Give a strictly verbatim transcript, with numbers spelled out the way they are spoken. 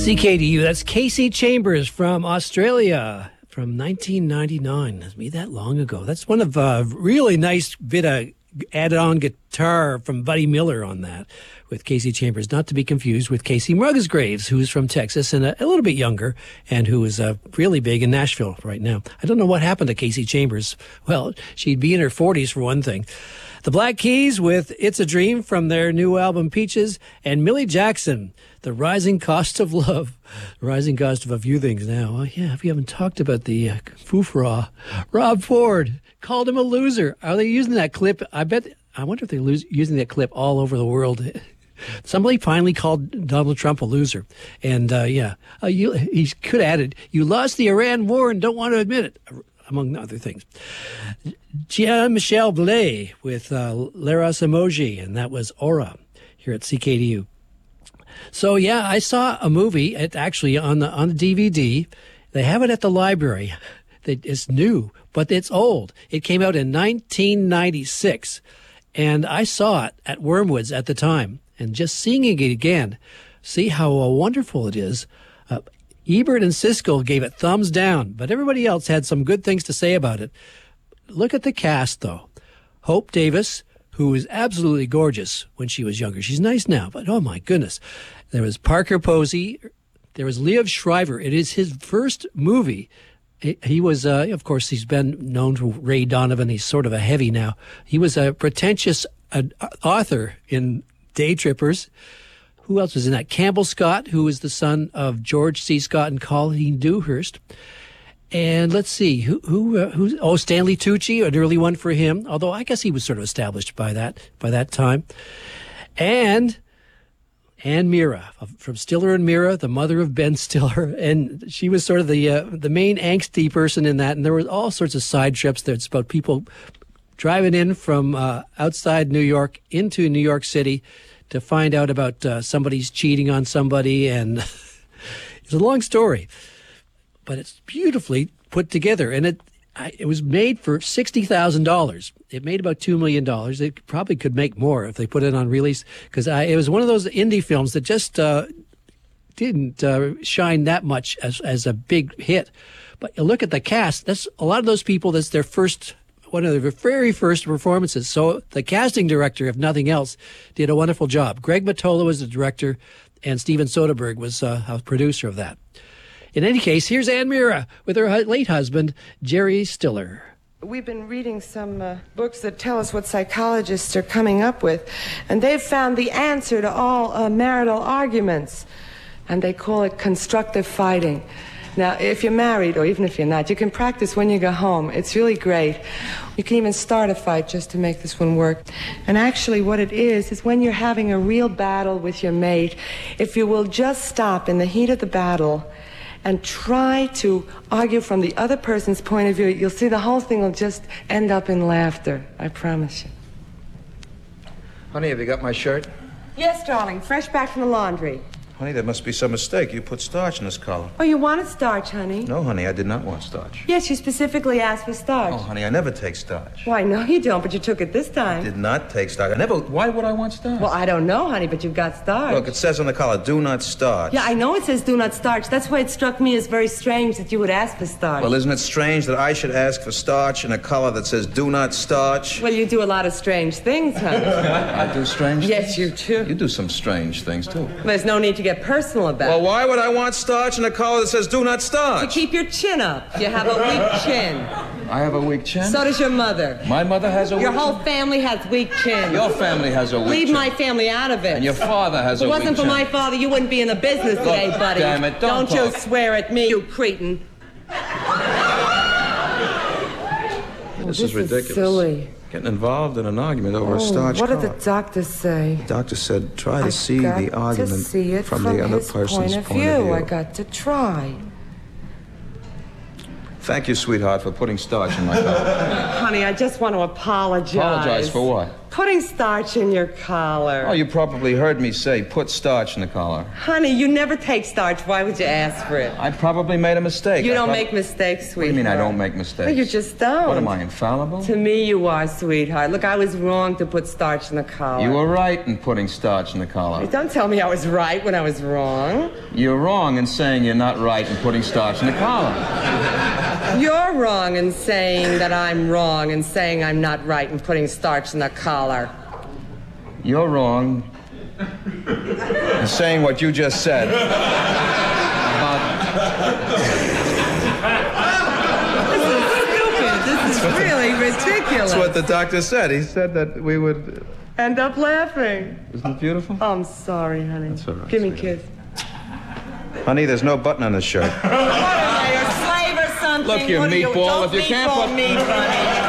C K D U, that's Kasey Chambers from Australia from nineteen ninety-nine. That's me that long ago. That's one of a uh, really nice bit of added-on guitar from Buddy Miller on that with Kasey Chambers, not to be confused with Casey Musgraves, who's from Texas and a, a little bit younger and who is uh, really big in Nashville right now. I don't know what happened to Kasey Chambers. Well, she'd be in her forties for one thing. The Black Keys with It's a Dream from their new album Peaches, and Millie Jackson, The Rising Cost of Love. The rising cost of a few things now. Oh, yeah, if you haven't talked about the uh, foofra, Rob Ford called him a loser. Are they using that clip? I bet, I wonder if they're lose, using that clip all over the world. Somebody finally called Donald Trump a loser. And, uh, yeah, uh, you, he could have added, you lost the Iran war and don't want to admit it, among other things. Jean-Michel Blais with uh, Lara Emoji, and that was Aura here at C K D U. So, yeah, I saw a movie, it actually on the on the D V D. They have it at the library. It's new, but it's old. It came out in nineteen ninety-six, and I saw it at Wormwoods at the time. And just seeing it again, see how uh, wonderful it is. Uh, Ebert and Siskel gave it thumbs down, but everybody else had some good things to say about it. Look at the cast, though. Hope Davis, who was absolutely gorgeous when she was younger. She's nice now, but oh my goodness. There was Parker Posey. There was Liev Schreiber. It is his first movie. He was, uh, of course, he's been known to Ray Donovan. He's sort of a heavy now. He was a pretentious uh, author in Day Trippers. Who else was in that? Campbell Scott, who was the son of George C. Scott and Colleen Dewhurst. And let's see, who, who, uh, who's, oh, Stanley Tucci, an early one for him. Although I guess he was sort of established by that, by that time. And Ann Mira from Stiller and Mira, the mother of Ben Stiller. And she was sort of the, uh, the main angsty person in that. And there were all sorts of side trips there. It's about people driving in from, uh, outside New York into New York City to find out about, uh, somebody's cheating on somebody. And it's a long story. But it's beautifully put together, and it I, it was made for sixty thousand dollars. It made about two million dollars. It probably could make more if they put it on release, because it was one of those indie films that just uh, didn't uh, shine that much as, as a big hit. But you look at the cast, that's a lot of those people, that's their first, one of their very first performances. So the casting director, if nothing else, did a wonderful job. Greg Mottola was the director, and Steven Soderbergh was uh, a producer of that. In any case, here's Ann Mira with her late husband, Jerry Stiller. We've been reading some uh, books that tell us what psychologists are coming up with, and they've found the answer to all uh, marital arguments, and they call it constructive fighting. Now, if you're married, or even if you're not, you can practice when you go home. It's really great. You can even start a fight just to make this one work. And actually what it is, is when you're having a real battle with your mate, if you will just stop in the heat of the battle and try to argue from the other person's point of view, you'll see the whole thing will just end up in laughter. I promise you. Honey, have you got my shirt? Yes, darling. Fresh back from the laundry. Honey, there must be some mistake. You put starch in this collar. Oh, you wanted starch, honey? No, honey, I did not want starch. Yes, you specifically asked for starch. Oh, honey, I never take starch. Why, no, you don't, but you took it this time. I did not take starch. I never... Why would I want starch? Well, I don't know, honey, but you've got starch. Look, it says on the collar, do not starch. Yeah, I know it says do not starch. That's why it struck me as very strange that you would ask for starch. Well, isn't it strange that I should ask for starch in a collar that says do not starch? Well, you do a lot of strange things, honey. I do strange yes, things? Yes, you do. You do some strange things, too. There's no need to get personal about it. Well, why would I want starch in a collar that says do not starch? To keep your chin up. You have a weak chin. I have a weak chin? So does your mother. My mother has a weak Your chin? whole family has weak chins. Your family has a weak Leave chin. my family out of it. And your father has a weak chin. If weak it wasn't for chin. my father, you wouldn't be in the business today, Look, buddy. damn it, don't Don't you talk. swear at me, you cretin. This, this is ridiculous. Is silly. Getting involved in an argument over oh, a starch What collar. did the doctor say? The doctor said try to I see got the argument to see it from, from the other his person's point of, point view. of view. I got to try. Thank you, sweetheart, for putting starch in my collar. Honey, I just want to apologize. Apologize for what? putting starch in your collar. Oh, you probably heard me say, put starch in the collar. Honey, you never take starch. Why would you ask for it? I probably made a mistake. You I don't prob- make mistakes, sweetheart. What do you mean I don't make mistakes? Well, you just don't. What am I, infallible? To me, you are, sweetheart. Look, I was wrong to put starch in the collar. You were right in putting starch in the collar. Don't tell me I was right when I was wrong. You're wrong in saying you're not right in putting starch in the collar. You're wrong in saying that I'm wrong and saying I'm not right in putting starch in the collar. You're wrong in saying what you just said about... This is really ridiculous. That's what the doctor said. He said that we would... End up laughing. Isn't it beautiful? Oh, I'm sorry, honey. That's all right, Give me a sweetheart. kiss. Honey, there's no button on this shirt. What am I, a slave or something? Look, you What are meatball, Don't if you can't meatball put- me, honey.